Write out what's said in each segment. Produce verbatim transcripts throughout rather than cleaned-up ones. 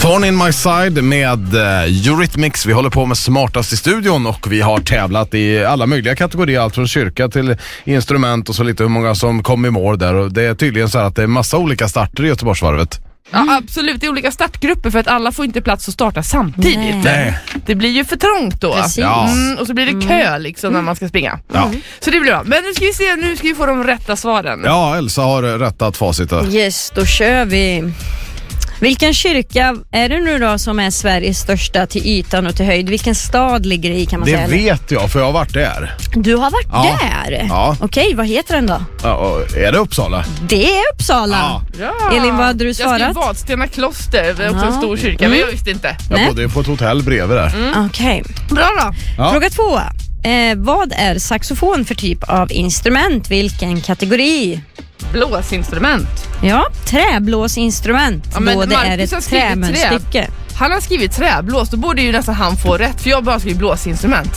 Thorn in my side med uh, Eurythmics. Vi håller på med smartast i studion och vi har tävlat i alla möjliga kategorier, allt från kyrka till instrument och så lite hur många som kom i mål där. Och det är tydligen så här att det är massa olika starter i Göteborgsvarvet. Mm. Ja, absolut. Det är olika startgrupper för att alla får inte plats att starta samtidigt. Nej. Det blir ju för trångt då. Ja. Mm, och så blir det kö liksom när man ska springa. Ja. Så det blir bra. Men nu ska vi se, nu ska vi få de rätta svaren. Ja, Elsa har rättat facit. Yes, då kör vi. Vilken kyrka är det nu då som är Sveriges största till ytan och till höjd? Vilken stad ligger det i, kan man Det säga? Det vet jag, för jag har varit där. Du har varit Ja. där? Ja. Okej, vad heter den då? Ja, och är det Uppsala? Det är Uppsala. Ja. Ja. Elin, vad hade du Jag svarat? skrev Vadstena kloster, det är också Ja. en stor kyrka, men jag visste inte. Jag Nej. bodde ju på ett hotell bredvid där. Mm. Okej. Bra då. Ja. Fråga två. Eh, vad är saxofon för typ av instrument? Vilken kategori? Blåsinstrument. Ja, träblåsinstrument. Ja, men då det är Marcus har ett skrivit trämunstycke. Han har skrivit träblås, då borde ju nästan han få rätt, för jag bara skrivit blåsinstrument.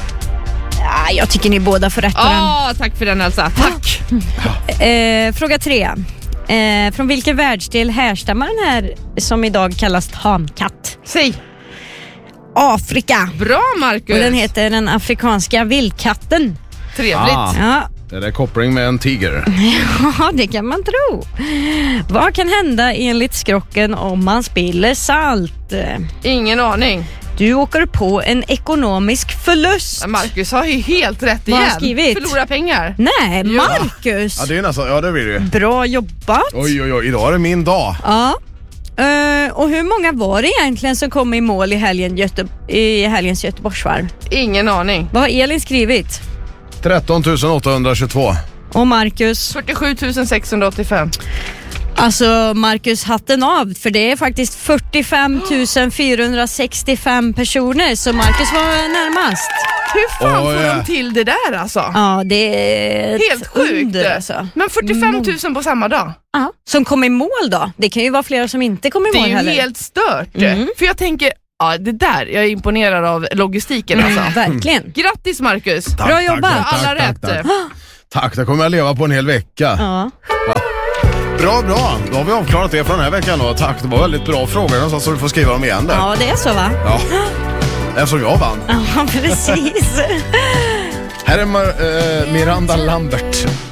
Ja, jag tycker ni båda får rätt på den. Ja, tack för den Elsa. Tack. Eh, fråga tre. Eh, från vilken världsdel härstammar den här som idag kallas tamkatt? Säg. Afrika. Bra Marcus. Och den heter den afrikanska vildkatten. Trevligt. Ah. Ja, Det är koppling med en tiger. ja, det kan man tro. Vad kan hända enligt skrocken om man spiller salt? Ingen aning. Du åker på en ekonomisk förlust. Marcus har ju helt rätt Vad har igen. han skrivit? Förlora pengar. Nej, Ja. Marcus. Ja, det är nästan, ja det blir det ju. Bra jobbat. Oj, oj, oj, idag är det min dag. Ja. Uh, och hur många var det egentligen som kom i mål i, helgen Göte- i helgens Göteborgsvarv? Ingen aning. Vad har Elin skrivit? tretton tusen åttahundratjugotvå. Och Marcus? fyrtiosju tusen sexhundraåttiofem. Alltså Marcus, hatten av, för det är faktiskt fyrtiofem tusen fyrahundrasextiofem personer, så Marcus var närmast. Hur fan Oj. får de till det där alltså? Ja, det är ett Helt sjukt. under alltså. Men fyrtiofem tusen på samma dag. Ja. Som kom i mål då? Det kan ju vara flera som inte kom i Det mål är ju heller. helt stört. Mm. För jag tänker, ja det där, jag är imponerad av logistiken Mm, alltså. verkligen. Grattis Marcus. Tack, Bra tack, jobbat. tack, tack, Alla tack, rätt. Tack, tack, det kommer jag leva på en hel vecka. Ja. Bra, bra. Då har vi avklarat det för den här veckan. Och tack, det var väldigt bra frågor. Så du får skriva dem igen där. ja, det är så va? Ja. Eftersom jag vann. Ja, precis. Här är Mar- eh, Miranda Lambert.